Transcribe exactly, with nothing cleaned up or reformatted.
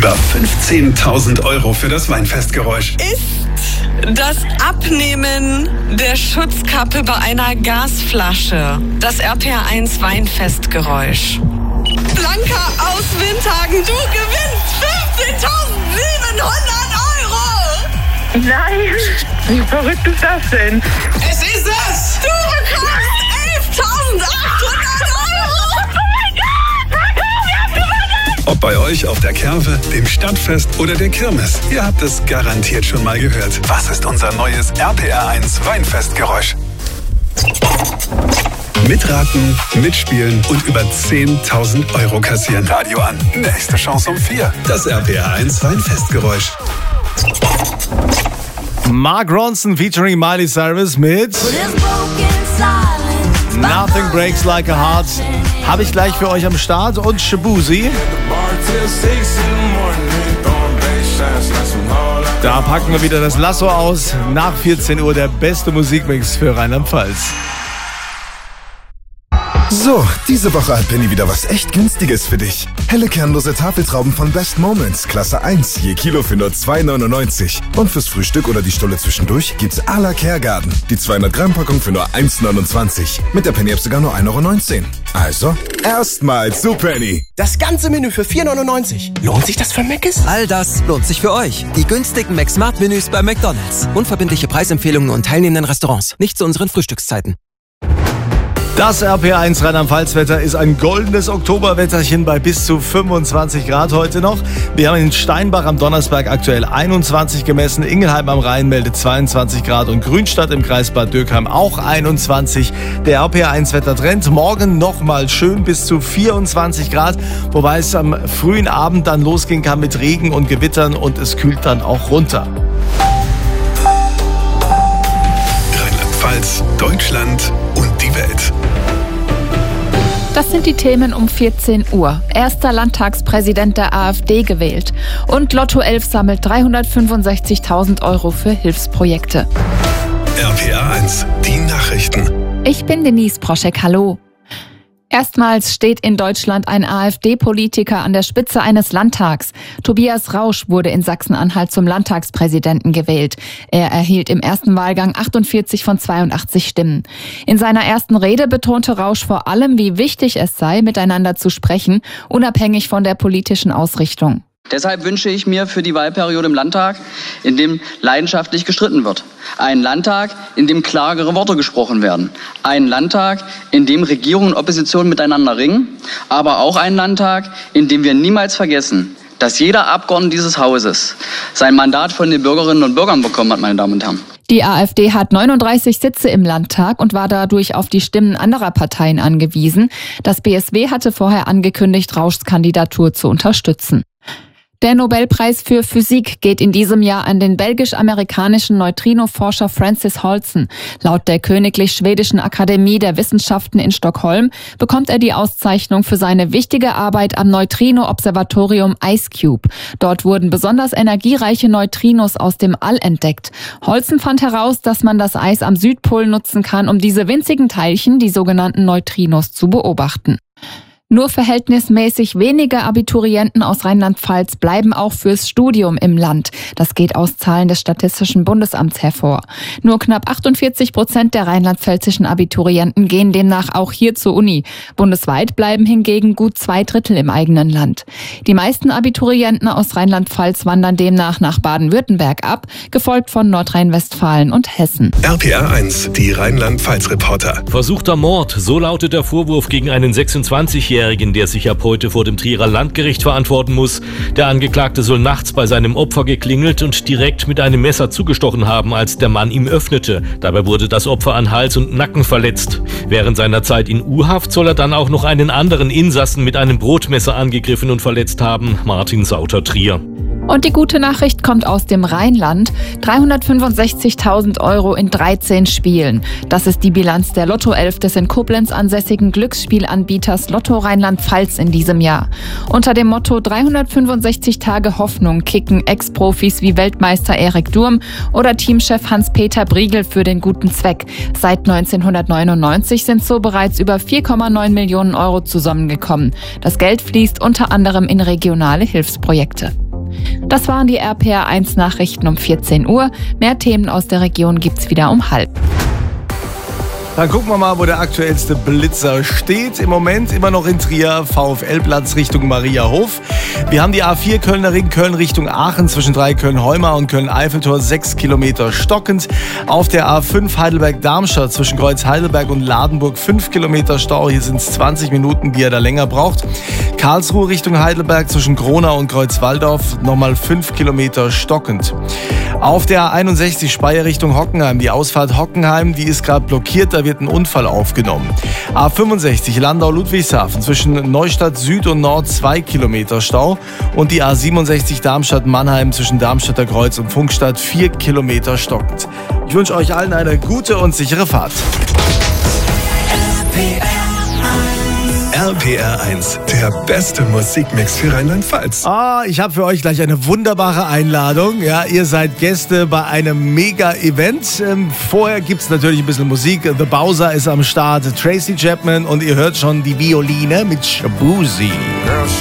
Über fünfzehntausend Euro für das Weinfestgeräusch. Ist das Abnehmen der Schutzkappe bei einer Gasflasche das R P R eins Weinfestgeräusch? Blanca aus Windhagen, du gewinnst fünfzehntausendsiebenhundert Euro! Nein, wie verrückt ist das denn? Es ist es! Du bekommst elftausendachthundert Euro! Oh mein Gott! Wir haben gewonnen! Ob bei euch auf der Kerwe, dem Stadtfest oder der Kirmes, ihr habt es garantiert schon mal gehört. Was ist unser neues R P R eins Weinfestgeräusch? Mitraten, mitspielen und über zehntausend Euro kassieren. Radio an. Nächste Chance um vier. Das R P R eins Weinfestgeräusch. Mark Ronson featuring Miley Cyrus mit Nothing Breaks Like a Heart habe ich gleich für euch am Start und Shabuzi. Da packen wir wieder das Lasso aus. Nach vierzehn Uhr der beste Musikmix für Rheinland-Pfalz. So, diese Woche hat Penny wieder was echt Günstiges für dich. Helle kernlose Tafeltrauben von Best Moments, Klasse eins, je Kilo für nur zwei neunundneunzig. Und fürs Frühstück oder die Stulle zwischendurch gibt's à la Kergarten. Die zweihundert Gramm Packung für nur eins neunundzwanzig. Mit der Penny-App sogar nur ein Euro neunzehn. Also, erstmal zu Penny. Das ganze Menü für vier neunundneunzig. Lohnt sich das für Mc's? All das lohnt sich für euch. Die günstigen McSmart-Menüs bei McDonald's. Unverbindliche Preisempfehlungen und teilnehmenden Restaurants. Nicht zu unseren Frühstückszeiten. Das R P R eins Rheinland-Pfalz-Wetter ist ein goldenes Oktoberwetterchen bei bis zu fünfundzwanzig Grad heute noch. Wir haben in Steinbach am Donnersberg aktuell einundzwanzig gemessen, Ingelheim am Rhein meldet zweiundzwanzig Grad und Grünstadt im Kreis Bad Dürkheim auch einundzwanzig. Der R P R eins Wettertrend morgen nochmal schön bis zu vierundzwanzig Grad, wobei es am frühen Abend dann losgehen kann mit Regen und Gewittern und es kühlt dann auch runter. Rheinland-Pfalz, Deutschland und die Welt. Das sind die Themen um vierzehn Uhr. Erster Landtagspräsident der AfD gewählt. Und Lotto elf sammelt dreihundertfünfundsechzigtausend Euro für Hilfsprojekte. R P R eins, die Nachrichten. Ich bin Denise Proschek, hallo. Erstmals steht in Deutschland ein AfD-Politiker an der Spitze eines Landtags. Tobias Rausch wurde in Sachsen-Anhalt zum Landtagspräsidenten gewählt. Er erhielt im ersten Wahlgang achtundvierzig von zweiundachtzig Stimmen. In seiner ersten Rede betonte Rausch vor allem, wie wichtig es sei, miteinander zu sprechen, unabhängig von der politischen Ausrichtung. Deshalb wünsche ich mir für die Wahlperiode im Landtag, in dem leidenschaftlich gestritten wird. Einen Landtag, in dem klarere Worte gesprochen werden. Einen Landtag, in dem Regierung und Opposition miteinander ringen. Aber auch einen Landtag, in dem wir niemals vergessen, dass jeder Abgeordnete dieses Hauses sein Mandat von den Bürgerinnen und Bürgern bekommen hat, meine Damen und Herren. Die AfD hat neununddreißig Sitze im Landtag und war dadurch auf die Stimmen anderer Parteien angewiesen. Das B S W hatte vorher angekündigt, Rauschs Kandidatur zu unterstützen. Der Nobelpreis für Physik geht in diesem Jahr an den belgisch-amerikanischen Neutrino-Forscher Francis Holzon. Laut der Königlich Schwedischen Akademie der Wissenschaften in Stockholm bekommt er die Auszeichnung für seine wichtige Arbeit am Neutrino-Observatorium IceCube. Dort wurden besonders energiereiche Neutrinos aus dem All entdeckt. Holzon fand heraus, dass man das Eis am Südpol nutzen kann, um diese winzigen Teilchen, die sogenannten Neutrinos, zu beobachten. Nur verhältnismäßig wenige Abiturienten aus Rheinland-Pfalz bleiben auch fürs Studium im Land. Das geht aus Zahlen des Statistischen Bundesamts hervor. Nur knapp achtundvierzig Prozent der rheinland-pfälzischen Abiturienten gehen demnach auch hier zur Uni. Bundesweit bleiben hingegen gut zwei Drittel im eigenen Land. Die meisten Abiturienten aus Rheinland-Pfalz wandern demnach nach Baden-Württemberg ab, gefolgt von Nordrhein-Westfalen und Hessen. R P R eins, die Rheinland-Pfalz-Reporter. Versuchter Mord, so lautet der Vorwurf gegen einen sechsundzwanzigjährigen, der sich ab heute vor dem Trierer Landgericht verantworten muss. Der Angeklagte soll nachts bei seinem Opfer geklingelt und direkt mit einem Messer zugestochen haben, als der Mann ihm öffnete. Dabei wurde das Opfer an Hals und Nacken verletzt. Während seiner Zeit in U-Haft soll er dann auch noch einen anderen Insassen mit einem Brotmesser angegriffen und verletzt haben. Martin Sauter-Trier. Und die gute Nachricht kommt aus dem Rheinland. dreihundertfünfundsechzigtausend Euro in dreizehn Spielen. Das ist die Bilanz der Lotto elf des in Koblenz ansässigen Glücksspielanbieters Lotto Rheinland-Pfalz in diesem Jahr. Unter dem Motto dreihundertfünfundsechzig Tage Hoffnung kicken Ex-Profis wie Weltmeister Erik Durm oder Teamchef Hans-Peter Briegel für den guten Zweck. Seit neunzehnhundertneunundneunzig sind so bereits über vier Komma neun Millionen Euro zusammengekommen. Das Geld fließt unter anderem in regionale Hilfsprojekte. Das waren die R P R eins Nachrichten um vierzehn Uhr. Mehr Themen aus der Region gibt's wieder um halb. Dann gucken wir mal, wo der aktuellste Blitzer steht. Im Moment immer noch in Trier, VfL-Platz Richtung Mariahof. Wir haben die A vier Kölner Ring, Köln Richtung Aachen zwischen Dreiköln-Heumar und Köln-Eiffeltor, sechs Kilometer stockend. Auf der A fünf Heidelberg-Darmstadt zwischen Kreuz Heidelberg und Ladenburg, fünf Kilometer Stau. Hier sind es zwanzig Minuten, die ihr da länger braucht. Karlsruhe Richtung Heidelberg zwischen Gronau und Kreuzwaldorf, nochmal fünf Kilometer stockend. Auf der A einundsechzig Speyer Richtung Hockenheim, die Ausfahrt Hockenheim, die ist gerade blockiert, da wird ein Unfall aufgenommen. A fünfundsechzig Landau-Ludwigshafen zwischen Neustadt Süd und Nord, zwei Kilometer Stau. Und die A siebenundsechzig Darmstadt-Mannheim zwischen Darmstadter Kreuz und Funkstadt, vier Kilometer stockend. Ich wünsche euch allen eine gute und sichere Fahrt. R P R eins, der beste Musikmix für Rheinland-Pfalz. Ah, ich habe für euch gleich eine wunderbare Einladung. Ja, ihr seid Gäste bei einem Mega-Event. Ähm, vorher gibt es natürlich ein bisschen Musik. The Bowser ist am Start, Tracy Chapman und ihr hört schon die Violine mit Shabuzi.